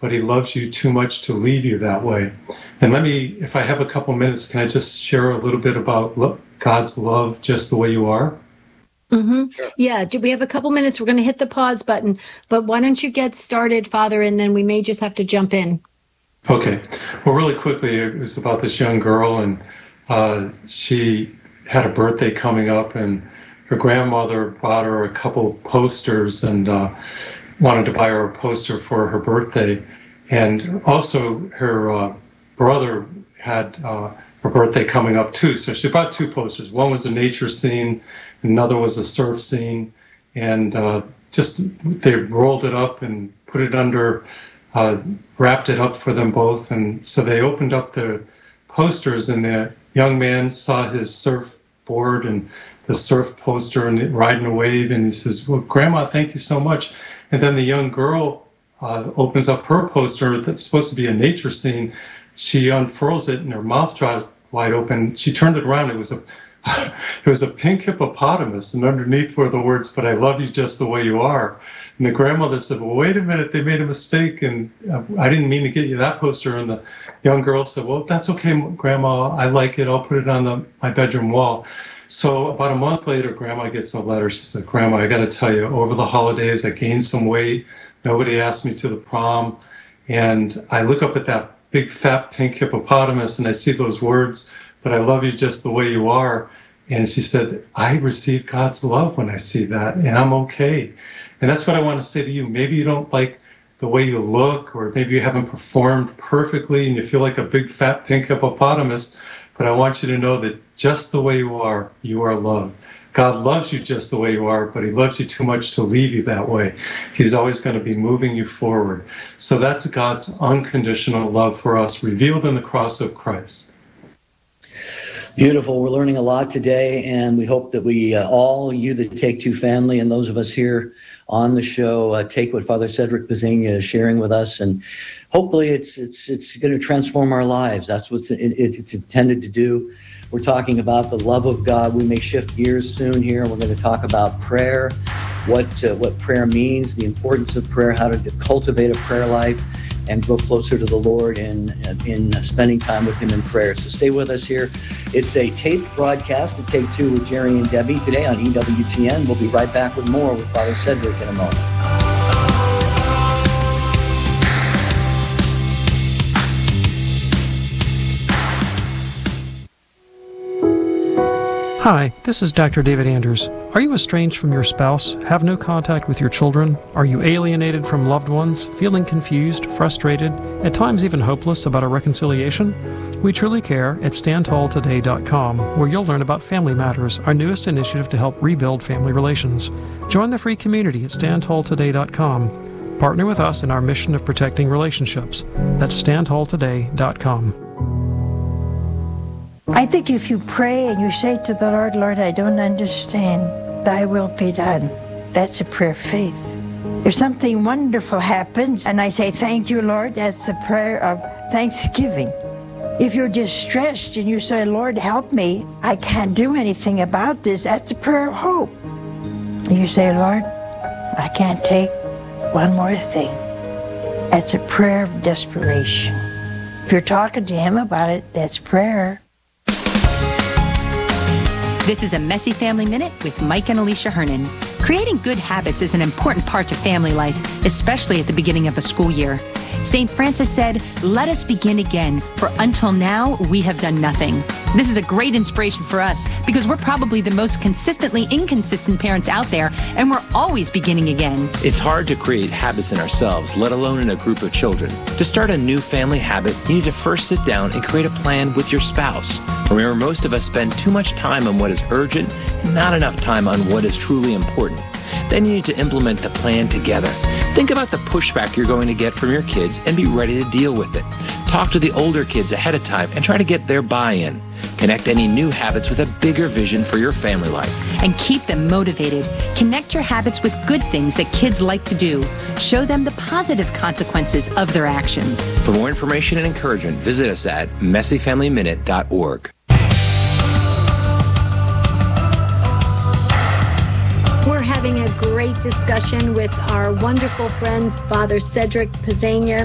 but he loves you too much to leave you that way. And if I have a couple minutes, can I just share a little bit about God's love just the way you are? Mm-hmm. Sure. Yeah. Do we have a couple minutes? We're going to hit the pause button, but why don't you get started, Father, and then we may just have to jump in. Okay. Well, really quickly, it was about this young girl, and she had a birthday coming up, and her grandmother bought her a couple posters and wanted to buy her a poster for her birthday. And also her brother had her birthday coming up too. So she bought two posters. One was a nature scene, another was a surf scene. And they rolled it up and put it under, wrapped it up for them both. And so they opened up the posters, and the young man saw his surfboard and the surf poster and riding a wave. And he says, "Well, Grandma, thank you so much." And then the young girl opens up her poster that's supposed to be a nature scene. She unfurls it and her mouth draws wide open. She turned it around. It was a pink hippopotamus, and underneath were the words, "But I love you just the way you are." And the grandmother said, "Well, wait a minute, they made a mistake, and I didn't mean to get you that poster." And the young girl said, "Well, that's okay, Grandma. I like it. I'll put it on my bedroom wall." So about a month later, Grandma gets a letter. She said, "Grandma, I got to tell you, over the holidays, I gained some weight. Nobody asked me to the prom. And I look up at that big, fat, pink hippopotamus, and I see those words, 'But I love you just the way you are.'" And she said, "I receive God's love when I see that, and I'm okay." And that's what I want to say to you. Maybe you don't like the way you look, or maybe you haven't performed perfectly and you feel like a big, fat, pink hippopotamus, but I want you to know that just the way you are loved. God loves you just the way you are, but he loves you too much to leave you that way. He's always going to be moving you forward. So that's God's unconditional love for us, revealed in the cross of Christ. Beautiful. We're learning a lot today, and we hope that we all, you, the Take Two family, and those of us here on the show, take what Father Cedric Pezena is sharing with us, and hopefully it's going to transform our lives. That's what it's intended to do. We're talking about the love of God. We may shift gears soon here. We're going to talk about prayer, what prayer means, the importance of prayer, how to cultivate a prayer life, and grow closer to the Lord in spending time with him in prayer. So stay with us here. It's a taped broadcast of Take Two with Jerry and Debbie today on EWTN. We'll be right back with more with Father Cedric in a moment. Hi, this is Dr. David Anders. Are you estranged from your spouse, have no contact with your children? Are you alienated from loved ones, feeling confused, frustrated, at times even hopeless about a reconciliation? We truly care at StandTallToday.com, where you'll learn about Family Matters, our newest initiative to help rebuild family relations. Join the free community at StandTallToday.com. Partner with us in our mission of protecting relationships. That's StandTallToday.com. I think if you pray and you say to the Lord, "Lord, I don't understand, thy will be done," that's a prayer of faith. If something wonderful happens and I say, "Thank you, Lord," that's a prayer of thanksgiving. If you're distressed and you say, "Lord, help me, I can't do anything about this," that's a prayer of hope. And you say, "Lord, I can't take one more thing," that's a prayer of desperation. If you're talking to him about it, that's prayer. This is a Messy Family Minute with Mike and Alicia Hernon. Creating good habits is an important part to family life, especially at the beginning of a school year. St. Francis said, "Let us begin again, for until now we have done nothing." This is a great inspiration for us because we're probably the most consistently inconsistent parents out there, and we're always beginning again. It's hard to create habits in ourselves, let alone in a group of children. To start a new family habit, you need to first sit down and create a plan with your spouse. Remember, most of us spend too much time on what is urgent and not enough time on what is truly important. Then you need to implement the plan together. Think about the pushback you're going to get from your kids and be ready to deal with it. Talk to the older kids ahead of time and try to get their buy-in. Connect any new habits with a bigger vision for your family life. And keep them motivated. Connect your habits with good things that kids like to do. Show them the positive consequences of their actions. For more information and encouragement, visit us at messyfamilyminute.org. We're having a great discussion with our wonderful friend, Father Cedric Pezena.